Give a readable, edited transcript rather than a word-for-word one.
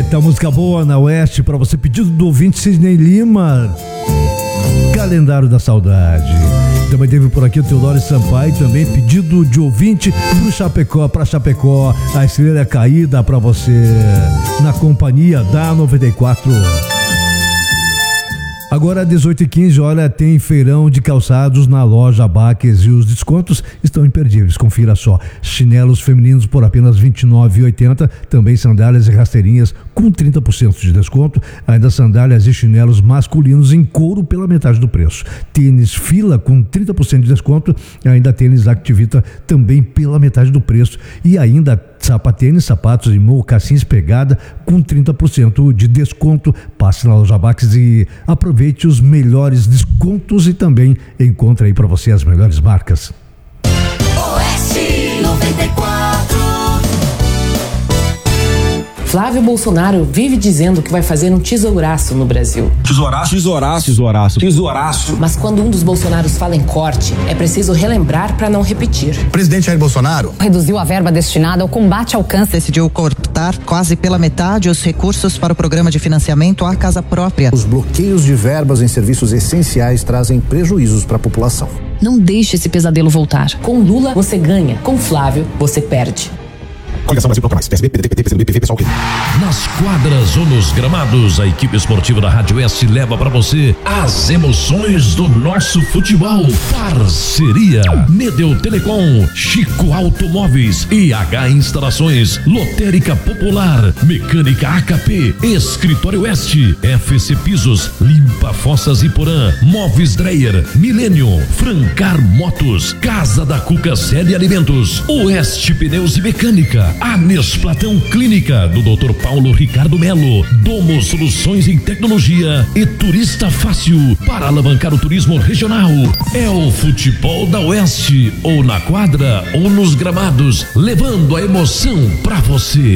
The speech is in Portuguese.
Eita, música boa na Oeste pra você, pedido do ouvinte Sidney Lima, Calendário da Saudade. Também teve por aqui o Teodoro Sampaio, também pedido de ouvinte pra Chapecó, a estrela caída pra você, na companhia da 94. Agora, 18h15, olha, tem feirão de calçados na loja Baques e os descontos estão imperdíveis. Confira só: chinelos femininos por apenas R$ 29,80, também sandálias e rasteirinhas com 30% de desconto, ainda sandálias e chinelos masculinos em couro pela metade do preço. Tênis Fila com 30% de desconto, ainda tênis Activita também pela metade do preço, e ainda sapatênis, sapatos e mocassins Pegada com 30% de desconto. Passe na loja Baques e aproveite os melhores descontos e também encontre aí para você as melhores marcas. Oeste 94. Flávio Bolsonaro vive dizendo que vai fazer um tesouraço no Brasil. Tesouraço. Mas quando um dos Bolsonaros fala em corte, é preciso relembrar para não repetir. O presidente Jair Bolsonaro reduziu a verba destinada ao combate ao câncer. Decidiu cortar quase pela metade os recursos para o programa de financiamento à casa própria. Os bloqueios de verbas em serviços essenciais trazem prejuízos para a população. Não deixe esse pesadelo voltar. Com Lula, você ganha. Com Flávio, você perde. Coligação Brasil Bloco Mais, PSB, PDT, PCdoB, PV, PSOL. Nas quadras ou nos gramados, a equipe esportiva da Rádio Oeste leva para você as emoções do nosso futebol. Parceria Nedel Telecom, Chico Automóveis, IH Instalações, Lotérica Popular, Mecânica AKP, Escritório Oeste, FC Pisos, Limpa Fossas e Porã, Móveis Dreyer, Milênio, Francar Motos, Casa da Cuca Sede Alimentos, Oeste Pneus e Mecânica, Anes Platão Clínica do Dr. Paulo Ricardo Melo, Domo Soluções em Tecnologia e Turista Fácil para alavancar o turismo regional. É o futebol da Oeste, ou na quadra ou nos gramados, levando a emoção pra você.